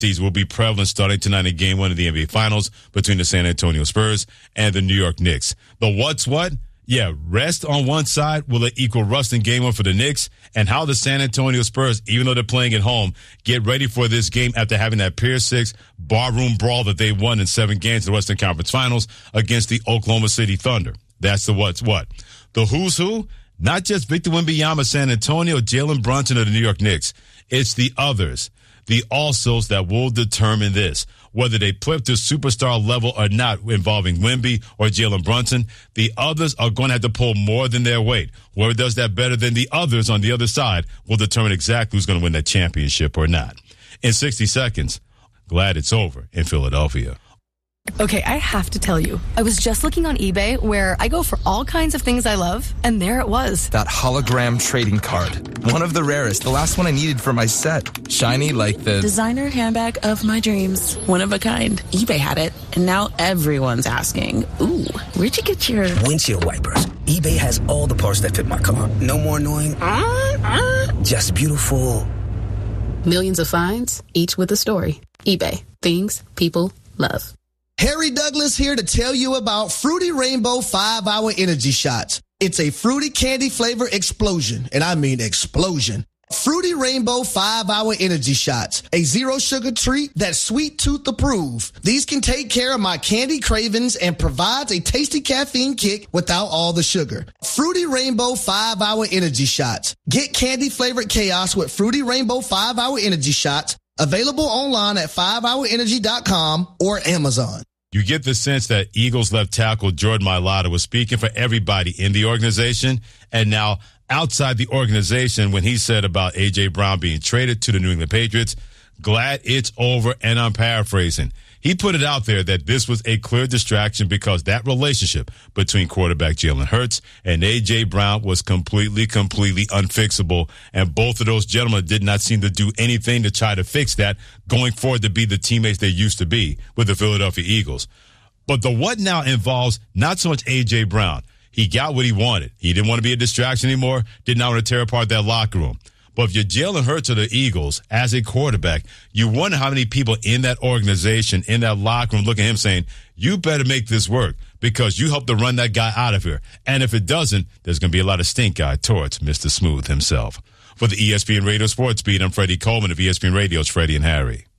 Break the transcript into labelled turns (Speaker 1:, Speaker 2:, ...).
Speaker 1: These will be prevalent starting tonight in Game 1 of the NBA Finals between the San Antonio Spurs and the New York Knicks. The what's what? Yeah, rest on one side will it equal rust in Game 1 for the Knicks, and how the San Antonio Spurs, even though they're playing at home, get ready for this game after having that Pier 6 barroom brawl that they won in 7 games in the Western Conference Finals against the Oklahoma City Thunder. That's the what's what. The who's who? Not just Victor Wembanyama, San Antonio, Jalen Brunson of the New York Knicks. It's the others, the alsos that will determine this. Whether they play up to superstar level or not involving Wemby or Jalen Brunson, the others are going to have to pull more than their weight. Whoever does that better than the others on the other side will determine exactly who's going to win that championship or not. In 60 seconds, glad it's over in Philadelphia.
Speaker 2: Okay, I have to tell you, I was just looking on eBay where I go for all kinds of things I love, and there it was.
Speaker 3: That hologram trading card. One of the rarest. The last one I needed for my set. Shiny like the
Speaker 4: designer handbag of my dreams. One of a kind. eBay had it, and now everyone's asking, ooh, where'd you get your
Speaker 5: windshield wipers? eBay has all the parts that fit my car. No more annoying, just beautiful.
Speaker 6: Millions of finds, each with a story. eBay. Things people love.
Speaker 7: Harry Douglas here to tell you about Fruity Rainbow 5-Hour Energy Shots. It's a fruity candy flavor explosion, and I mean explosion. Fruity Rainbow 5-Hour Energy Shots, a zero sugar treat that's sweet tooth approved. These can take care of my candy cravings and provides a tasty caffeine kick without all the sugar. Fruity Rainbow 5-Hour Energy Shots. Get candy flavored chaos with Fruity Rainbow 5-Hour Energy Shots. Available online at 5hourenergy.com or Amazon.
Speaker 1: You get the sense that Eagles left tackle Jordan Mailata was speaking for everybody in the organization and now outside the organization when he said about A.J. Brown being traded to the New England Patriots, glad it's over, and I'm paraphrasing. He put it out there that this was a clear distraction because that relationship between quarterback Jalen Hurts and A.J. Brown was completely unfixable, and both of those gentlemen did not seem to do anything to try to fix that going forward to be the teammates they used to be with the Philadelphia Eagles. But the what now involves not so much A.J. Brown. He got what he wanted. He didn't want to be a distraction anymore, did not want to tear apart that locker room. But if you're Jalen Hurts of the Eagles as a quarterback, you wonder how many people in that organization, in that locker room, look at him saying, you better make this work because you helped to run that guy out of here. And if it doesn't, there's going to be a lot of stink eye towards Mr. Smooth himself. For the ESPN Radio Sports Beat, I'm Freddie Coleman of ESPN Radio's Freddie and Harry.